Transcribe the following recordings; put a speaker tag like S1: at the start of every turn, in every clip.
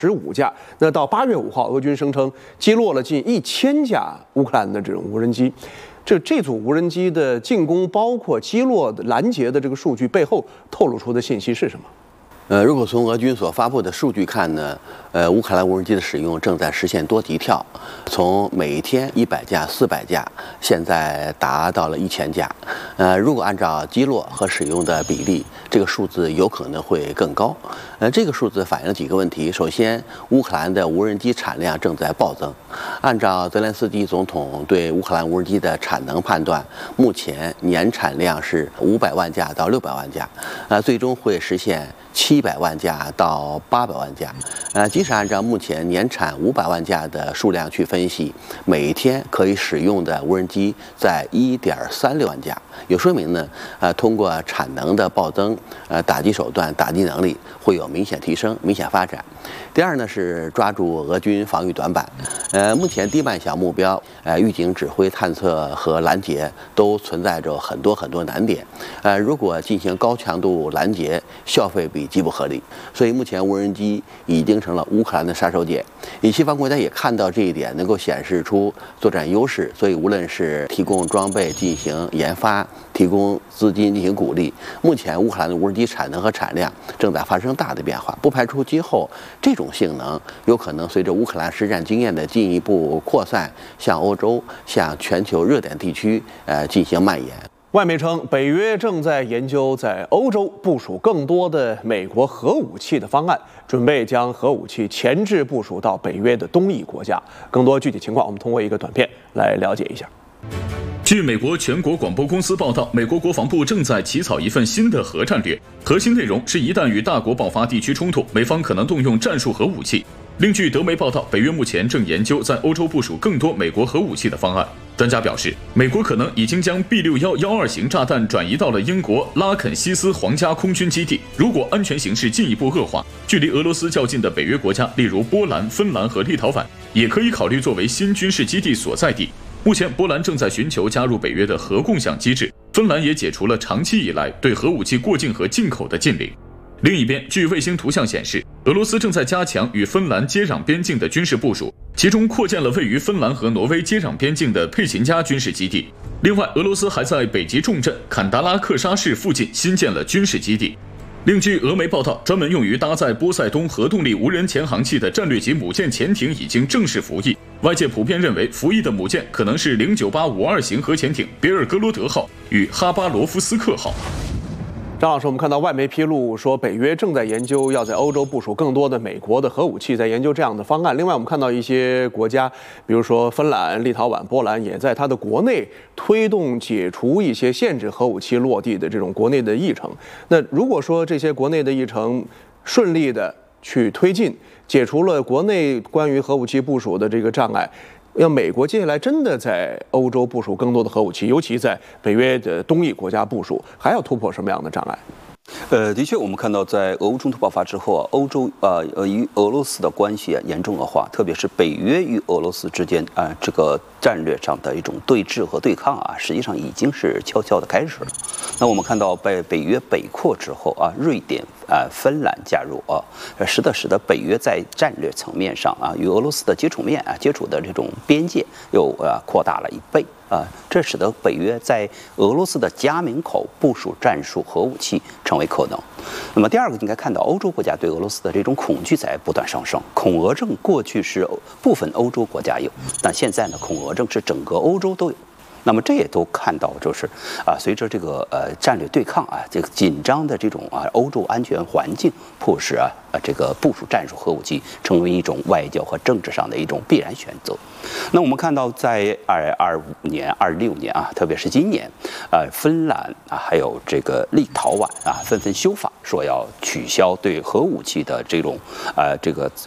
S1: 架。那到8月5号，俄军声称击落了近1000架乌克兰的这种无人机。这组无人机的进攻，包括击落拦截的这个数据背后透露出的信息是什么？
S2: 如果从俄军所发布的数据看呢，乌克兰无人机的使用正在实现多级跳，从每天100架、400架，现在达到了1000架。如果按照击落和使用的比例，这个数字有可能会更高。这个数字反映了几个问题。首先，乌克兰的无人机产量正在暴增。按照泽连斯基总统对乌克兰无人机的产能判断，目前年产量是500万架到600万架，最终会实现700万架到800万架。即使按照目前年产500万架的数量去分析，每天可以使用的无人机在1.36万架，也说明呢，通过产能的暴增，打击手段、打击能力会有明显提升、明显发展。第二呢是抓住俄军防御短板。目前低半小目标，预警、指挥、探测和拦截都存在着很多难点。如果进行高强度拦截，消费比极不合理。所以目前无人机已经成了乌克兰的杀手锏。西方国家也看到这一点，能够显示出作战优势。所以无论是提供装备进行研发，提供资金进行鼓励，目前乌克兰的无人机产能和产量正在发生大的变化，不排除今后这种性能有可能随着乌克兰实战经验的进一步扩散，向欧洲、向全球热点地区进行蔓延。
S1: 外媒称，北约正在研究在欧洲部署更多的美国核武器的方案，准备将核武器前置部署到北约的东翼国家。更多具体情况，我们通过一个短片来了解一下。
S3: 据美国全国广播公司报道，美国国防部正在起草一份新的核战略，核心内容是一旦与大国爆发地区冲突，美方可能动用战术核武器。另据德媒报道，北约目前正研究在欧洲部署更多美国核武器的方案。专家表示，美国可能已经将 B6112型炸弹转移到了英国拉肯西斯皇家空军基地。如果安全形势进一步恶化，距离俄罗斯较近的北约国家，例如波兰、芬兰和立陶宛，也可以考虑作为新军事基地所在地。目前，波兰正在寻求加入北约的核共享机制，芬兰也解除了长期以来对核武器过境和进口的禁令。另一边，据卫星图像显示，俄罗斯正在加强与芬兰接壤边境的军事部署，其中扩建了位于芬兰和挪威接壤边境的佩琴加军事基地。另外，俄罗斯还在北极重镇坎达拉克沙市附近新建了军事基地。另据俄媒报道，专门用于搭载波塞冬核动力无人潜航器的战略级母舰潜艇已经正式服役。外界普遍认为，服役的母舰可能是09852型核潜艇别尔哥罗德号与哈巴罗夫斯克号。
S1: 张老师，我们看到外媒披露说，北约正在研究要在欧洲部署更多的美国的核武器，在研究这样的方案。另外，我们看到一些国家，比如说芬兰、立陶宛、波兰，也在它的国内推动解除一些限制核武器落地的这种国内的议程。那如果说这些国内的议程顺利的去推进，解除了国内关于核武器部署的这个障碍，要美国接下来真的在欧洲部署更多的核武器，尤其在北约的东翼国家部署，还要突破什么样的障碍？
S4: 的确，我们看到在俄乌冲突爆发之后啊，欧洲与俄罗斯的关系严重恶化，特别是北约与俄罗斯之间这个战略上的一种对峙和对抗啊，实际上已经是悄悄的开始了。那我们看到北约北扩之后啊，瑞典芬兰加入啊，使得北约在战略层面上啊，与俄罗斯的接触的这种边界又扩大了1倍。这使得北约在俄罗斯的家门口部署战术核武器成为可能。那么第二个，应该看到欧洲国家对俄罗斯的这种恐惧在不断上升。恐俄症过去是部分欧洲国家有，但现在呢，恐俄症是整个欧洲都有。那么这也都看到，就是随着这个战略对抗这个紧张的这种欧洲安全环境，迫使这个部署战术核武器成为一种外交和政治上的一种必然选择。那我们看到，在2025年、26年特别是今年，芬兰还有这个立陶宛纷纷修法，说要取消对核武器的这种这个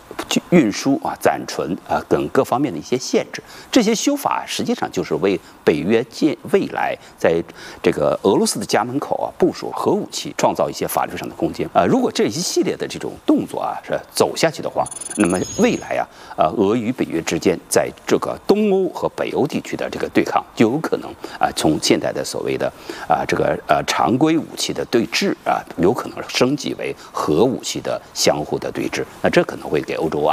S4: 运输暂存等各方面的一些限制。这些修法实际上就是为北约未来在这个俄罗斯的家门口部署核武器创造一些法律上的空间。如果这一系列的这种动作是走下去的话，那么未来俄与北约之间在这个东欧和北欧地区的这个对抗就有可能从现在的所谓的这个常规武器的对峙有可能升级为核武器的相互的对峙。那这可能会给欧洲